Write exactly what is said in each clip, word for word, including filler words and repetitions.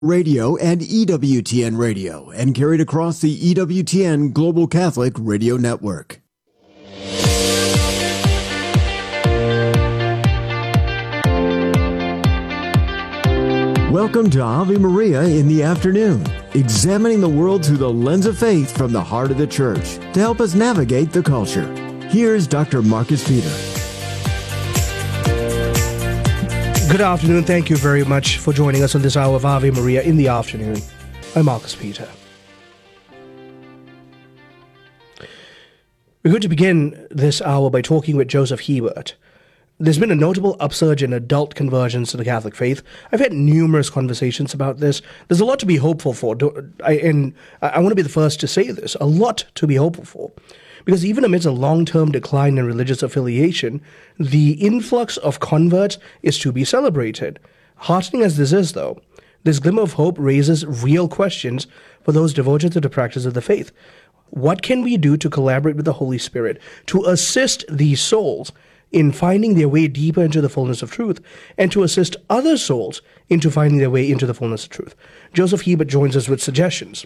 Radio and E W T N Radio, and carried across the E W T N Global Catholic Radio Network. Welcome to Ave Maria in the afternoon, examining the world through the lens of faith from the heart of the Church to help us navigate the culture. Here's Doctor Marcus Peter. Good afternoon. Thank you very much for joining us on this hour of Ave Maria in the afternoon. I'm Marcus Peter. We're going to begin this hour by talking with Joseph Hebert. There's been a notable upsurge in adult conversions to the Catholic faith. I've had numerous conversations about this. There's a lot to be hopeful for, I, and I want to be the first to say this, a lot to be hopeful for. Because even amidst a long-term decline in religious affiliation, the influx of converts is to be celebrated. Heartening as this is, though, this glimmer of hope raises real questions for those devoted to the practice of the faith. What can we do to collaborate with the Holy Spirit to assist these souls in finding their way deeper into the fullness of truth, and to assist other souls into finding their way into the fullness of truth? Joseph Hebert joins us with suggestions.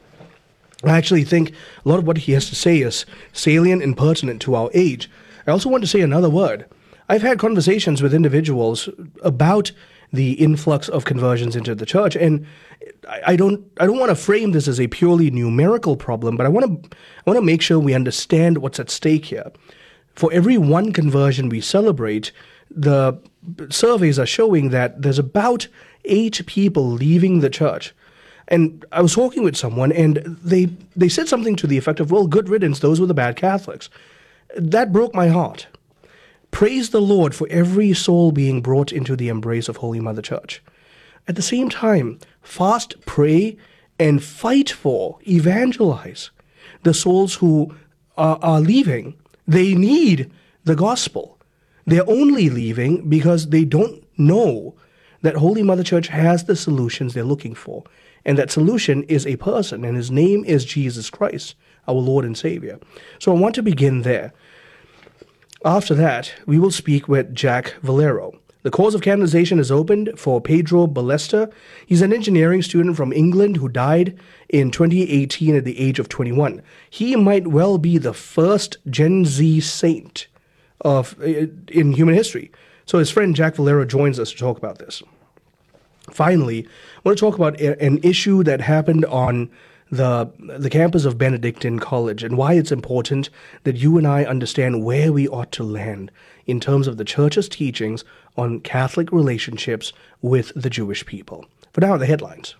I actually think a lot of what he has to say is salient and pertinent to our age. I also want to say another word. I've had conversations with individuals about the influx of conversions into the church, and I don't I don't want to frame this as a purely numerical problem, but I want to I want to make sure we understand what's at stake here. For every one conversion we celebrate, the surveys are showing that there's about eight people leaving the church. And I was talking with someone, and they they said something to the effect of, well, good riddance, those were the bad Catholics. That broke my heart. Praise the Lord for every soul being brought into the embrace of Holy Mother Church. At the same time, fast, pray, and fight for, evangelize the souls who are, are leaving. They need the gospel. They're only leaving because they don't know that Holy Mother Church has the solutions they're looking for. And that solution is a person, and his name is Jesus Christ, our Lord and Savior. So I want to begin there. After that, we will speak with Jack Valero. The course of canonization is opened for Pedro Ballester. He's an engineering student from England who died in twenty eighteen at the age of twenty-one. He might well be the first Gen Z saint of in human history. So his friend Jack Valero joins us to talk about this. Finally, I want to talk about a, an issue that happened on the the campus of Benedictine College and why it's important that you and I understand where we ought to land in terms of the Church's teachings on Catholic relationships with the Jewish people. For now, the headlines.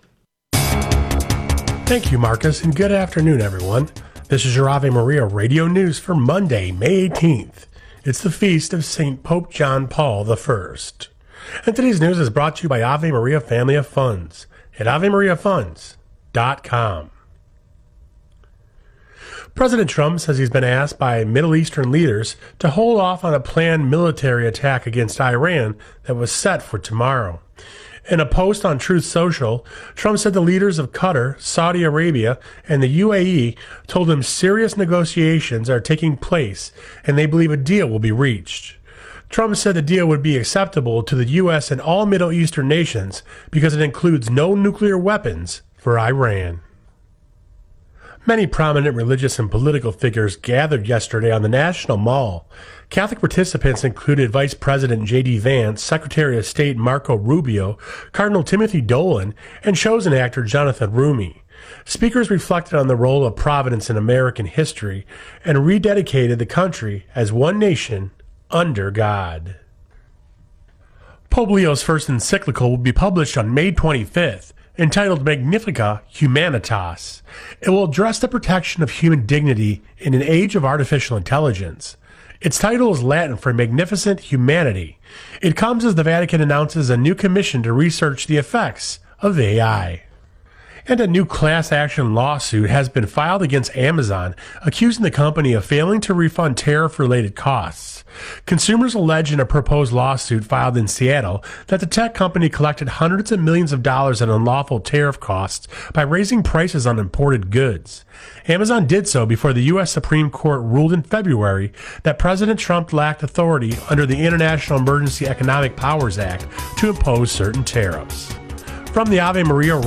Thank you, Marcus, and good afternoon, everyone. This is your Ave Maria radio news for Monday, May eighteenth. It's the feast of Saint Pope John Paul the First. And today's news is brought to you by Ave Maria Family of Funds at ave maria funds dot com. President Trump says he's been asked by Middle Eastern leaders to hold off on a planned military attack against Iran that was set for tomorrow. In a post on Truth Social, Trump said the leaders of Qatar, Saudi Arabia, and the U A E told him serious negotiations are taking place and they believe a deal will be reached. Trump said the deal would be acceptable to the U S and all Middle Eastern nations because it includes no nuclear weapons for Iran. Many prominent religious and political figures gathered yesterday on the National Mall. Catholic participants included Vice President J D Vance, Secretary of State Marco Rubio, Cardinal Timothy Dolan, and chosen actor Jonathan Roumie. Speakers reflected on the role of Providence in American history and rededicated the country as one nation under God. Pope Leo's first encyclical will be published on May twenty-fifth, entitled Magnificat Humanitas. It will address the protection of human dignity in an age of artificial intelligence. Its title is Latin for Magnificent Humanity. It comes as the Vatican announces a new commission to research the effects of A I. And a new class action lawsuit has been filed against Amazon, accusing the company of failing to refund tariff-related costs. Consumers allege in a proposed lawsuit filed in Seattle that the tech company collected hundreds of millions of dollars in unlawful tariff costs by raising prices on imported goods. Amazon did so before the U S Supreme Court ruled in February that President Trump lacked authority under the International Emergency Economic Powers Act to impose certain tariffs. From the Ave Maria